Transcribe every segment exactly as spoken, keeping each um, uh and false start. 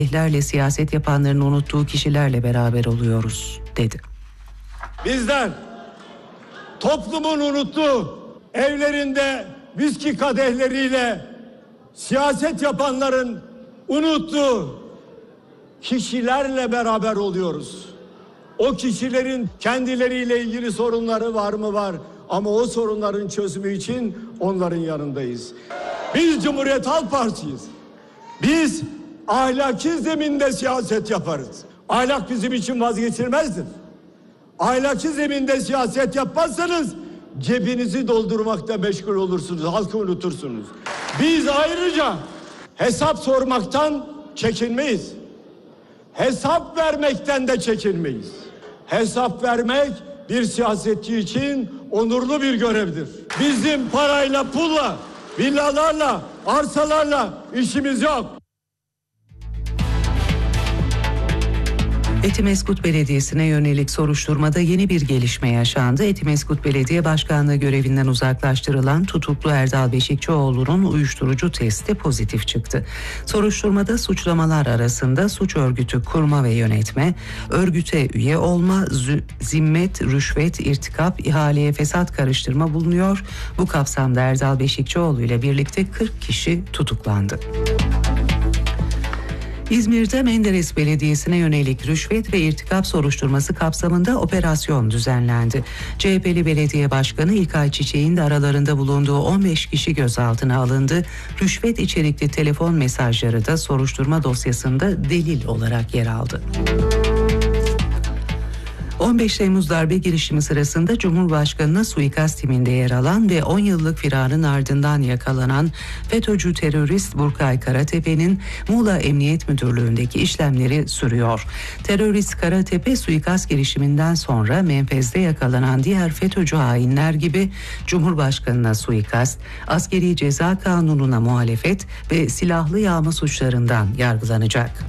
kadehlerle siyaset yapanların unuttuğu kişilerle beraber oluyoruz, dedi. Bizler toplumun unuttuğu, evlerinde viski kadehleriyle siyaset yapanların unuttuğu kişilerle beraber oluyoruz. O kişilerin kendileriyle ilgili sorunları var mı? Var. Ama o sorunların çözümü için onların yanındayız. Biz Cumhuriyet Halk Partisi'yiz. Biz ahlaki zeminde siyaset yaparız. Ahlak bizim için vazgeçilmezdir. Ahlaki zeminde siyaset yapmazsanız cebinizi doldurmakta meşgul olursunuz, halkı unutursunuz. Biz ayrıca hesap sormaktan çekinmeyiz. Hesap vermekten de çekinmeyiz. Hesap vermek bir siyasetçi için onurlu bir görevdir. Bizim parayla, pulla, villalarla, arsalarla işimiz yok. Etimeskut Belediyesi'ne yönelik soruşturmada yeni bir gelişme yaşandı. Etimeskut Belediye Başkanlığı görevinden uzaklaştırılan tutuklu Erdal Beşikçioğlu'nun uyuşturucu testi pozitif çıktı. Soruşturmada suçlamalar arasında suç örgütü kurma ve yönetme, örgüte üye olma, zimmet, rüşvet, irtikap, ihaleye fesat karıştırma bulunuyor. Bu kapsamda Erdal Beşikçioğlu ile birlikte kırk kişi tutuklandı. İzmir'de Menderes Belediyesi'ne yönelik rüşvet ve irtikap soruşturması kapsamında operasyon düzenlendi. C H P'li Belediye Başkanı İlkay Çiçek'in de aralarında bulunduğu on beş kişi gözaltına alındı. Rüşvet içerikli telefon mesajları da soruşturma dosyasında delil olarak yer aldı. on beş Temmuz darbe girişimi sırasında Cumhurbaşkanı'na suikast timinde yer alan ve on yıllık firarın ardından yakalanan FETÖ'cü terörist Burkay Karatepe'nin Muğla Emniyet Müdürlüğü'ndeki işlemleri sürüyor. Terörist Karatepe suikast girişiminden sonra menfezde yakalanan diğer FETÖ'cü hainler gibi Cumhurbaşkanı'na suikast, askeri ceza kanununa muhalefet ve silahlı yağma suçlarından yargılanacak.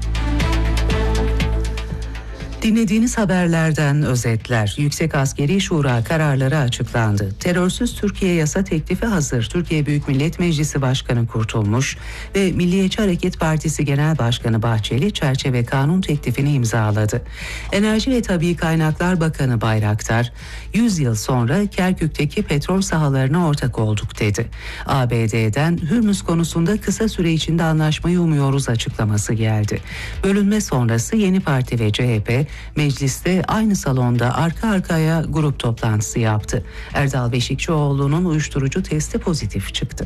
Dinlediğiniz haberlerden özetler. Yüksek Askeri Şura kararları açıklandı. Terörsüz Türkiye yasa teklifi hazır. Türkiye Büyük Millet Meclisi Başkanı Kurtulmuş ve Milliyetçi Hareket Partisi Genel Başkanı Bahçeli çerçeve kanun teklifini imzaladı. Enerji ve Tabii Kaynaklar Bakanı Bayraktar, yüz yıl sonra Kerkük'teki petrol sahalarına ortak olduk dedi. A B D'den Hürmüz konusunda kısa süre içinde anlaşmayı umuyoruz açıklaması geldi. Bölünme sonrası Yeni Parti ve C H P mecliste aynı salonda arka arkaya grup toplantısı yaptı. Erdal Beşikçioğlu'nun uyuşturucu testi pozitif çıktı.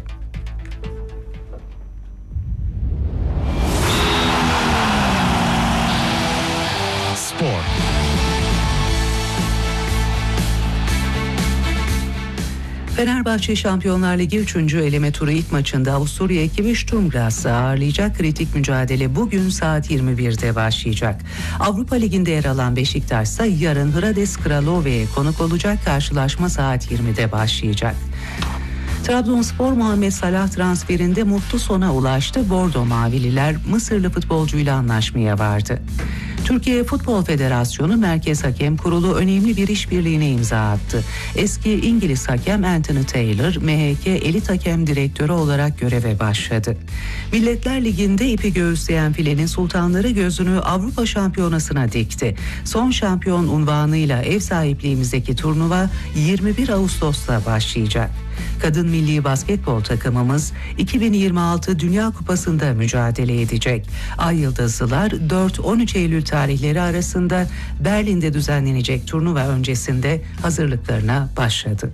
Spor. Fenerbahçe Şampiyonlar Ligi üçüncü eleme turu ilk maçında Avusturya ekibi Sturm Graz'ı ağırlayacak. Kritik mücadele bugün saat yirmi birde başlayacak. Avrupa Ligi'nde yer alan Beşiktaş ise yarın Hrades Kralove'ye konuk olacak. Karşılaşma saat yirmide başlayacak. Trabzonspor Muhammed Salah transferinde mutlu sona ulaştı. Bordo Mavililer Mısırlı futbolcuyla anlaşmaya vardı. Türkiye Futbol Federasyonu Merkez Hakem Kurulu önemli bir işbirliğine imza attı. Eski İngiliz hakem Anthony Taylor, M H K Elit Hakem Direktörü olarak göreve başladı. Milletler Ligi'nde ipi göğüsleyen filenin sultanları gözünü Avrupa Şampiyonası'na dikti. Son şampiyon unvanıyla ev sahipliğimizdeki turnuva yirmi bir Ağustos'ta başlayacak. Kadın milli basketbol takımımız iki bin yirmi altı Dünya Kupası'nda mücadele edecek. Ay Yıldızlılar dört on üç Eylül tarihleri arasında Berlin'de düzenlenecek turnuva öncesinde hazırlıklarına başladı.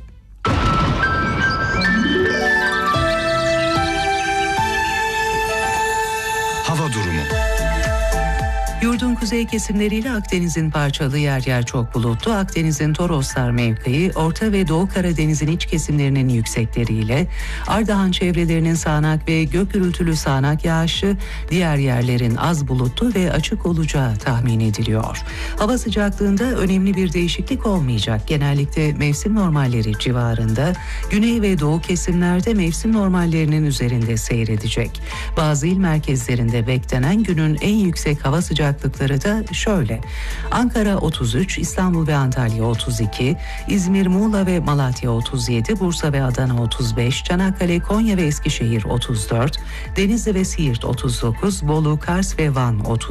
Hava durumu. Yurdun kuzey kesimleriyle Akdeniz'in parçalı yer yer çok bulutlu. Akdeniz'in Toroslar mevkii, Orta ve Doğu Karadeniz'in iç kesimlerinin yüksekleriyle Ardahan çevrelerinin sağanak ve gök gürültülü sağanak yağışı, diğer yerlerin az bulutlu ve açık olacağı tahmin ediliyor. Hava sıcaklığında önemli bir değişiklik olmayacak. Genellikle mevsim normalleri civarında, güney ve doğu kesimlerde mevsim normallerinin üzerinde seyredecek. Bazı il merkezlerinde beklenen günün en yüksek hava sıcaklığı sıcaklıkları da şöyle. Ankara otuz üç, İstanbul ve Antalya otuz iki, İzmir, Muğla ve Malatya otuz yedi, Bursa ve Adana otuz beş, Çanakkale, Konya ve Eskişehir otuz dört, Denizli ve Siirt otuz dokuz, Bolu, Kars ve Van otuz